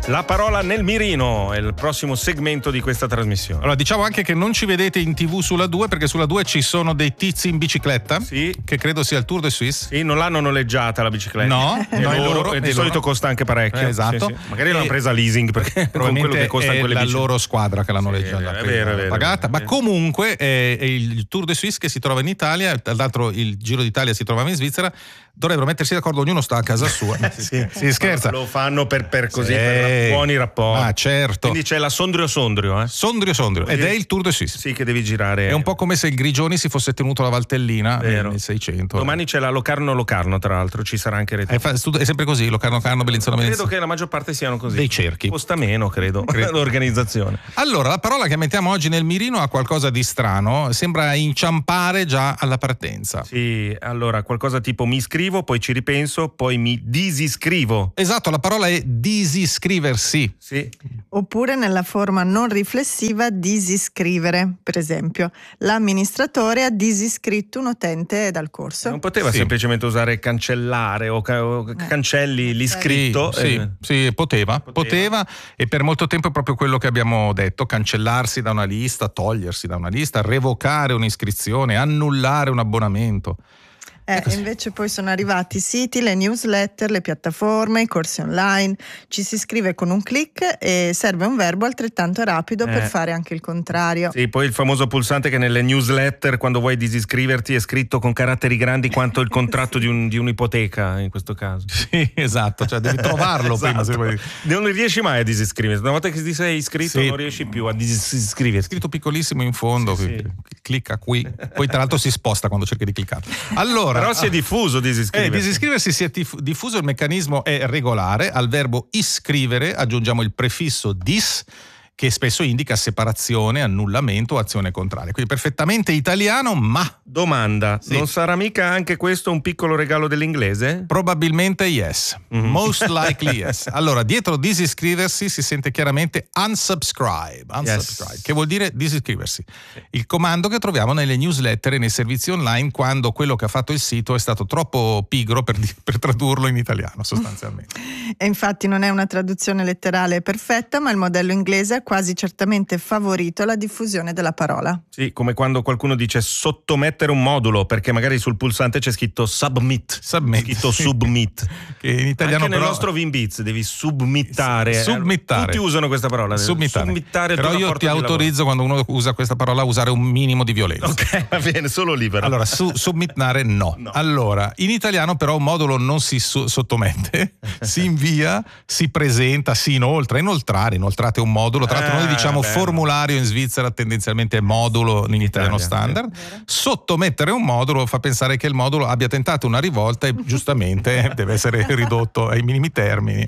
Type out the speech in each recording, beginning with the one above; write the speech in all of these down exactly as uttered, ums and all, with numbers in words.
La parola nel mirino è il prossimo segmento di questa trasmissione. Allora, diciamo anche che non ci vedete in tivù sulla due, perché sulla due ci sono dei tizi in bicicletta, sì, che credo sia il Tour de Suisse. Sì, non l'hanno noleggiata la bicicletta. No, e no, loro, loro, e di e solito loro. costa anche parecchio. Eh, esatto. Sì, sì. Magari l'hanno presa a leasing, perché con quello che costa è quelle la bici. loro squadra che l'hanno Sì, noleggiata, è vero, è vero, pagata. è Ma vero. comunque è, è il Tour de Suisse che si trova in Italia, tra l'altro il Giro d'Italia si trovava in Svizzera. Dovrebbero mettersi d'accordo, ognuno sta a casa sua. Sì, si scherza. Lo fanno per, per così, Sì. per buoni rapporti. Ah, certo. Quindi c'è la Sondrio Sondrio, eh? Sondrio Sondrio, ed è il Tour de Suisse. Sì, che devi girare. È un po' come se il Grigioni si fosse tenuto la Valtellina Vero. nel seicento. Domani c'è la Locarno Locarno, tra l'altro, ci sarà anche È, fa- è sempre così, Locarno Carno, Bellinzona Credo Bellinzona. che la maggior parte siano così. Dei cerchi. Costa meno, credo, l'organizzazione. Allora, la parola che mettiamo oggi nel mirino ha qualcosa di strano, sembra inciampare già alla partenza. Sì, allora, qualcosa tipo mi iscrivo, poi ci ripenso, poi mi disiscrivo. Esatto, la parola è disiscriversi. Sì. Oppure nella forma non riflessiva disiscrivere, per esempio. L'amministratore ha disiscritto un utente dal corso. Non poteva Sì. semplicemente usare cancellare o, ca- o cancelli l'iscritto? Sì, Eh, sì, poteva, Poteva. poteva, e per molto tempo è proprio quello che abbiamo detto: cancellarsi da una lista, togliersi da una lista, revocare un'iscrizione, annullare un abbonamento. Eh, invece poi sono arrivati i siti, le newsletter, le piattaforme, i corsi online. Ci si iscrive con un click e serve un verbo altrettanto rapido Eh. per fare anche il contrario. Sì, poi il famoso pulsante che nelle newsletter, quando vuoi disiscriverti, è scritto con caratteri grandi quanto il contratto di, un, di un'ipoteca, in questo caso. Sì, esatto, cioè devi trovarlo prima. Se vuoi. Non riesci mai a disiscriverti. Una volta che ti sei iscritto Sì. non riesci più a disiscriverti. Scritto piccolissimo in fondo, Sì, sì. clicca qui, poi tra l'altro si sposta quando cerchi di cliccare. Allora, Però si è diffuso Eh, disiscriversi. disiscriversi si è tif- diffuso, il meccanismo è regolare. Al verbo iscrivere aggiungiamo il prefisso dis, che spesso indica separazione, annullamento o azione contraria. Quindi perfettamente italiano, ma Domanda, Sì. non sarà mica anche questo un piccolo regalo dell'inglese? probabilmente yes. Mhm. Most likely yes. Allora, dietro disiscriversi si sente chiaramente unsubscribe, unsubscribe Yes. che vuol dire disiscriversi. Il comando che troviamo nelle newsletter e nei servizi online quando quello che ha fatto il sito è stato troppo pigro per, di- per tradurlo in italiano, sostanzialmente. E infatti non è una traduzione letterale perfetta, ma il modello inglese ha quasi certamente favorito la diffusione della parola. Sì, come quando qualcuno dice sottomettere un modulo, perché magari sul pulsante c'è scritto submit, Submit, scritto sì. submit. Che in italiano Anche nel però nostro Winbits devi submittare. Submittare. Tutti usano questa parola. Submittare. Submittare il Però tuo io rapporto ti di autorizzo, quando uno usa questa parola, a usare un minimo di violenza. lavoro. Ok, va bene, solo libero. Allora, su, submitare no. No. Allora, in italiano però un modulo non si su- sottomette, si invia, si presenta, si inoltra. Inoltrare, inoltrate un modulo. Tra l'altro Ah, noi diciamo bello. formulario in Svizzera, tendenzialmente è modulo in italiano Italia, standard. Sottomettere un modulo fa pensare che il modulo abbia tentato una rivolta e giustamente deve essere ridotto ai minimi termini.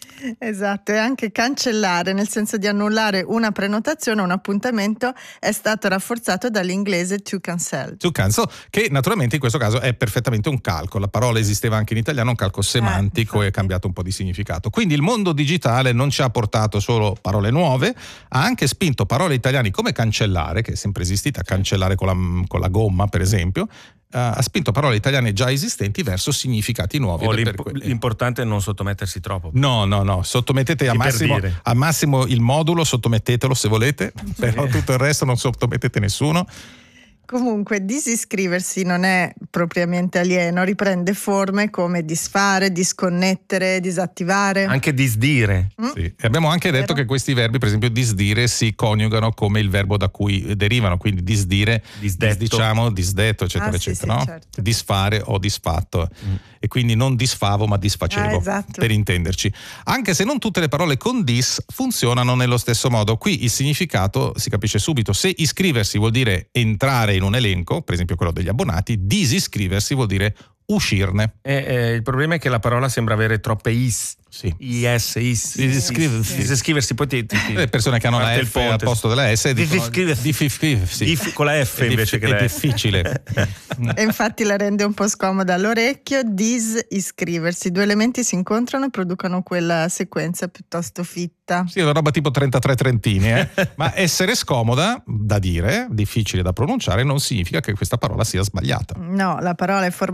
Esatto, e anche cancellare, nel senso di annullare una prenotazione o un appuntamento, è stato rafforzato dall'inglese to cancel. To cancel, che naturalmente in questo caso è perfettamente un calco. La parola esisteva anche in italiano, un calco semantico e infatti. è cambiato un po' di significato. Quindi il mondo digitale non ci ha portato solo parole nuove, ha anche spinto parole italiane come cancellare, che è sempre esistita, cancellare con la, con la gomma per esempio, Uh, ha spinto parole italiane già esistenti verso significati nuovi. O per l'imp- quelli. l'importante è non sottomettersi troppo. No, no, no, sottomettete Sì, a per massimo, dire. a massimo il modulo, sottomettetelo se volete, però tutto il resto non sottomettete nessuno. Comunque, disiscriversi non è propriamente alieno, riprende forme come disfare, disconnettere, disattivare. Anche disdire. Mm? Sì. E abbiamo anche detto Vero? che questi verbi, per esempio disdire, si coniugano come il verbo da cui derivano, quindi disdire, Disdetto. disdiciamo, disdetto, eccetera, Ah, sì, eccetera, sì, no? certo. Disfare o disfatto. Mm. E quindi non disfavo ma disfacevo, Ah, esatto. per intenderci. Anche se non tutte le parole con dis funzionano nello stesso modo. Qui il significato si capisce subito. Se iscriversi vuol dire entrare in un elenco, per esempio quello degli abbonati, disiscriversi vuol dire uscirne. Eh, eh, il problema è che la parola sembra avere troppe is. Sì. Is, is, Disiscriversi. Disiscriversi, poi ti, ti, ti Le persone che hanno la parte il F al ponte. posto della S dicono Disiscriversi. difficile. Dif- con la F È invece dif- che è la F. difficile. E infatti la rende un po' scomoda all'orecchio. Disiscriversi, due elementi si incontrano e producono quella sequenza piuttosto fitta. Sì, è una roba tipo trentatré trentini, eh? Ma essere scomoda da dire, difficile da pronunciare, non significa che questa parola sia sbagliata. No, la parola è formata con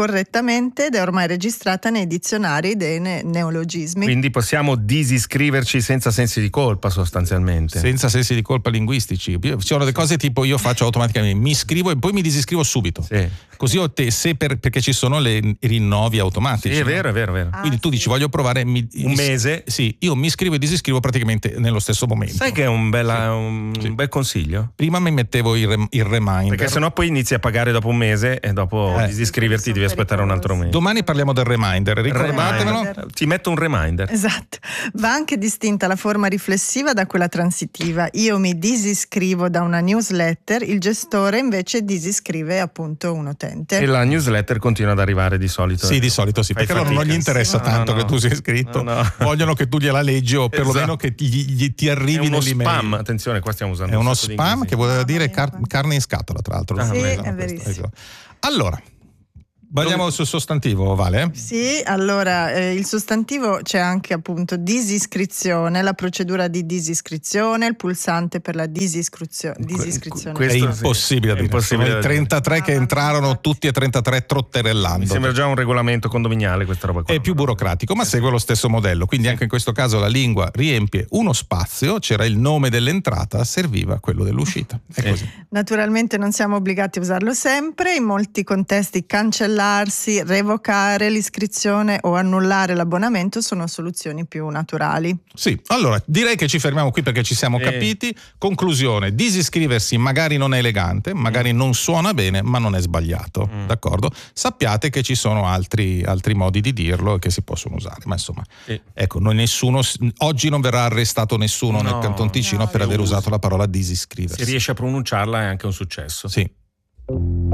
correttamente ed è ormai registrata nei dizionari dei ne- neologismi. Quindi possiamo disiscriverci senza sensi di colpa sostanzialmente. Senza sensi di colpa linguistici. Ci sono delle cose tipo io faccio automaticamente, mi iscrivo e poi mi disiscrivo subito. Sì. Così ho te, se per, perché ci sono le rinnovi automatici. Sì, è no? vero, è vero, è vero. Ah, Quindi tu sì. dici voglio provare mi, Un mese? Sì, io mi iscrivo e disiscrivo praticamente nello stesso momento. Sai che è un, bella, un Sì. bel consiglio? Prima mi mettevo il, rem- il reminder. Perché sennò poi inizi a pagare dopo un mese e dopo Eh. disiscriverti devi aspettare un altro mese. Domani parliamo del reminder, ricordatevelo. Reminder. Ti metto un reminder. Esatto. Va anche distinta la forma riflessiva da quella transitiva. Io mi disiscrivo da una newsletter, il gestore invece disiscrive appunto un utente. E la newsletter continua ad arrivare di solito. Sì, di solito sì, Fai perché loro non fatica. gli interessa No, tanto no, che tu sia iscritto, no, no. vogliono che tu gliela leggi o perlomeno Esatto. che gli, gli- ti È arrivi uno nell'email. spam, attenzione, qua stiamo usando È un uno sacco di spam inglesi. che vuol Mamma dire mia, car- guarda. carne in scatola, tra l'altro. Ah, Sì, bella, è questo, verissimo. ecco. Allora, andiamo sul sostantivo, Vale? Sì, allora eh, il sostantivo c'è anche appunto disiscrizione, la procedura di disiscrizione, il pulsante per la disiscrizio- disiscrizione. que- È Questo sì, impossibile è a dire. impossibile Sono i da dire. trentatré che Ah, entrarono infatti. tutti e trentatré Mi trotterellando. sembra già un regolamento condominiale questa roba qua. È più burocratico, ma segue lo stesso modello. Quindi anche in questo caso la lingua riempie uno spazio, c'era il nome dell'entrata, serviva quello dell'uscita. È Sì. così. Naturalmente non siamo obbligati a usarlo sempre, in molti contesti cancellarsi, revocare l'iscrizione o annullare l'abbonamento sono soluzioni più naturali. Sì, allora direi che ci fermiamo qui perché ci siamo Eh. capiti. Conclusione: disiscriversi magari non è elegante, magari non suona bene, ma non è sbagliato. Mm. D'accordo? Sappiate che ci sono altri, altri modi di dirlo e che si possono usare. Ma insomma, Sì. ecco, noi nessuno, oggi non verrà arrestato nessuno No, nel Canton Ticino no, per io aver uso. usato la parola disiscriversi. Se riesci a pronunciarla è anche un successo. Sì.